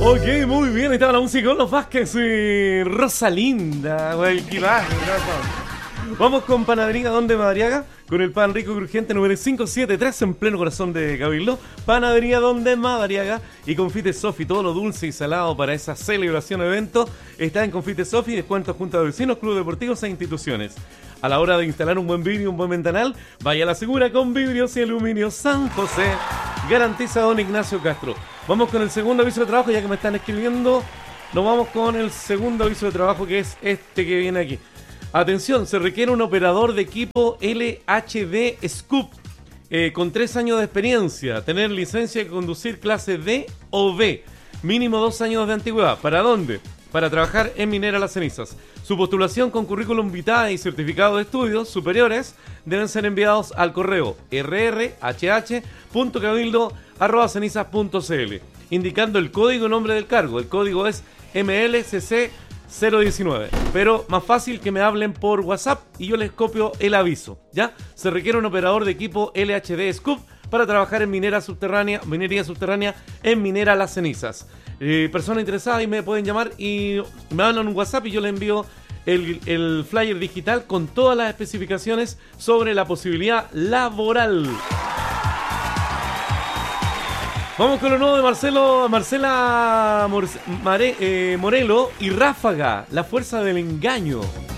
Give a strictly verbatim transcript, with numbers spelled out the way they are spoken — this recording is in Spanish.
Ok, muy bien, ahí estaba la música con los Vázquez y Rosalinda, güey, qué bajo, Vamos con Panadería Donde Madariaga, con el pan rico y crujiente número cinco siete tres en pleno corazón de Cabildo. Panadería Donde Madariaga y Confite Sofi, todo lo dulce y salado para esa celebración o evento está en Confite Sofi, descuentos junto a vecinos, clubes deportivos e instituciones. A la hora de instalar un buen vidrio, un buen ventanal, vaya a la segura con Vidrios y Aluminio San José. Garantiza don Ignacio Castro. Vamos con el segundo aviso de trabajo, ya que me están escribiendo. Nos vamos con el segundo aviso de trabajo, que es este que viene aquí. Atención, se requiere un operador de equipo L H D Scoop eh, con tres años de experiencia, tener licencia de conducir clase D o B, mínimo dos años de antigüedad. ¿Para dónde? Para trabajar en Minera Las Cenizas. Su postulación con currículum vitae y certificado de estudios superiores deben ser enviados al correo r r h h punto cabildo arroba cenizas punto c l, indicando el código y nombre del cargo. El código es M L C C cero diecinueve, pero más fácil que me hablen por WhatsApp y yo les copio el aviso, ¿ya? Se requiere un operador de equipo L H D Scoop para trabajar en minera subterránea, minería subterránea en Minera Las Cenizas. Eh, persona interesada y me pueden llamar y me mandan un WhatsApp y yo les envío el, el flyer digital con todas las especificaciones sobre la posibilidad laboral. Vamos con lo nuevo de Marcelo, Marcela Mor, Mare, eh, Morelo y Ráfaga, la fuerza del engaño.